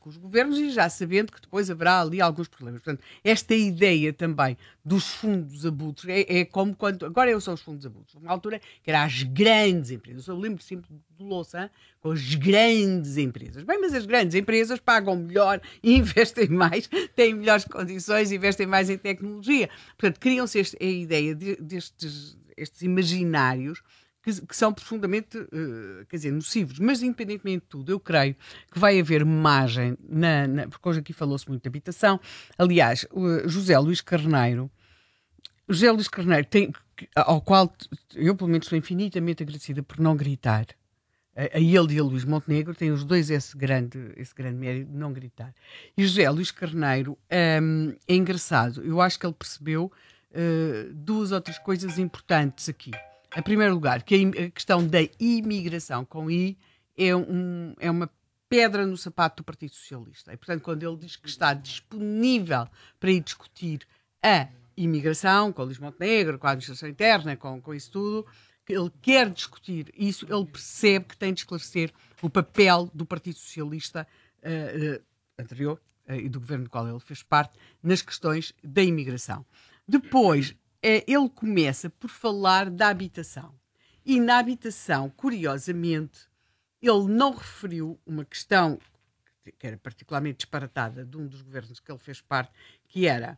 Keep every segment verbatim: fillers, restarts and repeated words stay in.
com os governos e já sabendo que depois haverá ali alguns problemas. Portanto, esta ideia também dos fundos abutres é, é como quando... Agora são os fundos abutres. Uma altura que era as grandes empresas. Eu lembro sempre do Louçã com as grandes empresas. Bem, mas as grandes empresas pagam melhor e investem mais, têm melhores condições, investem mais em tecnologia. Portanto, criam-se este, a ideia de, destes estes imaginários que, que são profundamente, uh, quer dizer, nocivos. Mas, independentemente de tudo, eu creio que vai haver margem, na, na, porque hoje aqui falou-se muito de habitação. Aliás, o José Luís Carneiro, José Luís Carneiro, tem, ao qual eu, pelo menos, estou infinitamente agradecida por não gritar. A, a ele e a Luís Montenegro têm os dois esse grande, esse grande mérito de não gritar. E José Luís Carneiro um, é engraçado. Eu acho que ele percebeu Uh, duas outras coisas importantes aqui. Em primeiro lugar, que a, a questão da imigração com I é, um, é uma pedra no sapato do Partido Socialista. E, portanto, quando ele diz que está disponível para ir discutir a imigração com o Luís Montenegro, com a administração interna, com, com isso tudo, que ele quer discutir isso, ele percebe que tem de esclarecer o papel do Partido Socialista uh, uh, anterior uh, e do governo do qual ele fez parte nas questões da imigração. Depois, ele começa por falar da habitação. E na habitação, curiosamente, ele não referiu uma questão que era particularmente disparatada de um dos governos que ele fez parte, que era,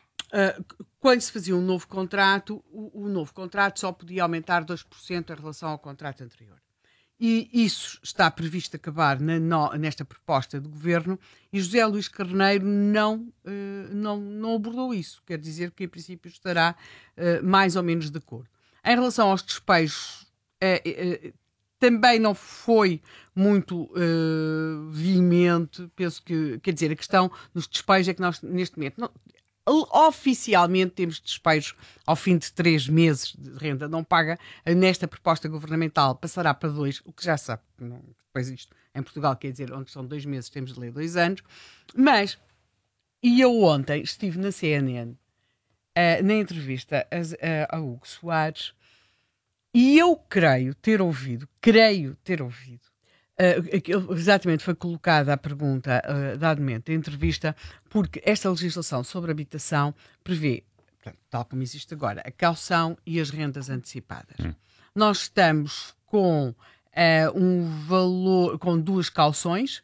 uh, quando se fazia um novo contrato, o, o novo contrato só podia aumentar dois por cento em relação ao contrato anterior. E isso está previsto acabar na, no, nesta proposta do governo e José Luís Carneiro não, uh, não, não abordou isso. Quer dizer que, em princípio, estará uh, mais ou menos de acordo. Em relação aos despejos, uh, uh, também não foi muito uh, veemente. Penso que, quer dizer, a questão dos despejos é que nós, neste momento, não, oficialmente temos despejos ao fim de três meses de renda não paga. Nesta proposta governamental passará para dois, o que já sabe, não, depois isto em Portugal quer dizer, onde são dois meses temos de ler dois anos, mas e eu ontem estive na C N N uh, na entrevista a, a, a Hugo Soares e eu creio ter ouvido, creio ter ouvido Uh, exatamente, foi colocada a pergunta uh, da Admente, a entrevista, porque esta legislação sobre habitação prevê, portanto, tal como existe agora, a caução e as rendas antecipadas. Hum. Nós estamos com uh, um valor, com duas cauções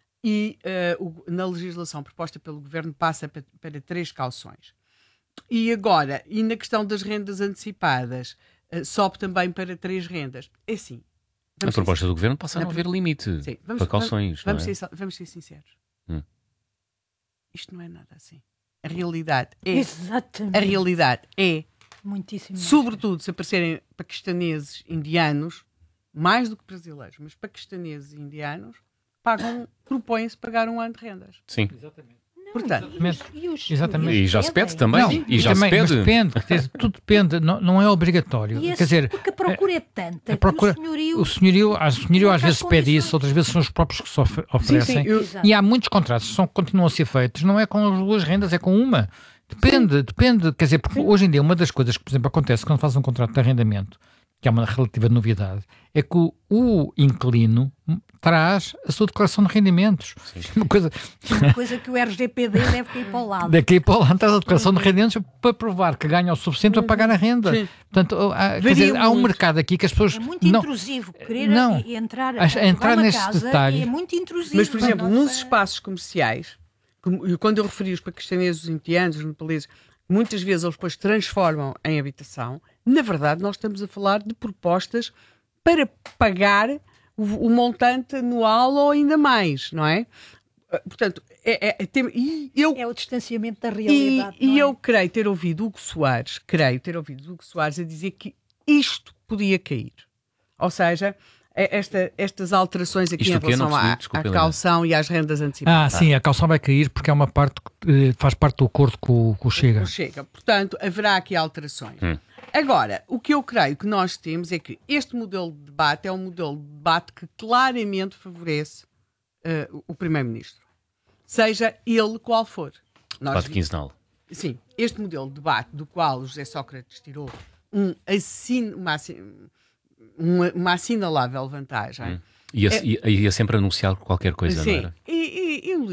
e uh, o, na legislação proposta pelo Governo passa para, para três cauções. E agora, e na questão das rendas antecipadas, uh, sobe também para três rendas. É assim. A proposta do governo passa a não haver limite Sim, vamos, para calções. Vamos, não é? ser, vamos ser sinceros. Hum. Isto não é nada assim. A realidade é. Exatamente. A realidade é. Muitíssimo. Sobretudo se aparecerem paquistaneses, indianos, mais do que brasileiros, mas paquistaneses e indianos, pagam, propõem-se pagar um ano de rendas. Sim. Exatamente. Portanto, e, os, Exatamente. E já se pede também. Não, e já também, se pede. Mas depende, quer dizer, tudo depende, não, não é obrigatório. E esse, quer dizer, porque a procura é tanta a procura, que o senhorio, o senhorio, o senhorio às vezes condições. pede isso, outras vezes são os próprios que se oferecem. Sim, sim, eu... E há muitos contratos que são, continuam a ser feitos, não é com as duas rendas, é com uma. Depende, sim. depende. Quer dizer, porque sim. hoje em dia uma das coisas que, por exemplo, acontece quando faz um contrato de arrendamento, que é uma relativa novidade, é que o, o inquilino traz a sua declaração de rendimentos. Uma coisa... uma coisa que o R G P D deve cair para o lado. Daqui para o lado traz a declaração de rendimentos para provar que ganha o suficiente para pagar a renda. Sim. Portanto, há, quer dizer, há um mercado aqui que as pessoas... É muito não, intrusivo querer não, entrar, a, entrar nestes casa detalhes. É muito intrusivo. Mas, por exemplo, nossa... nos espaços comerciais, quando eu referi os paquistaneses, os indianos, os nepaleses, muitas vezes eles depois transformam em habitação. Na verdade, nós estamos a falar de propostas para pagar o, o montante anual ou ainda mais, não é? Portanto, é, é, é, tem, e eu, é o distanciamento da realidade. E, não e é? eu creio ter ouvido Hugo Soares, creio ter ouvido Hugo Soares a dizer que isto podia cair. Ou seja, esta, estas alterações aqui isto em relação percebi, à, desculpa, à caução e às rendas Ah, antecipadas. sim, a caução vai cair porque é uma parte que faz parte do acordo com, com o Chega. O Chega. Portanto, haverá aqui alterações. Hum. Agora, o que eu creio que nós temos é que este modelo de debate é um modelo de debate que claramente favorece uh, o Primeiro-Ministro. Seja ele qual for. Nós Debate quinzenal. Sim, este modelo de debate do qual o José Sócrates tirou um assin, uma, uma, uma assinalável vantagem. Hum. Ia, é, ia, ia sempre anunciar qualquer coisa, sim, não era? E, e, e o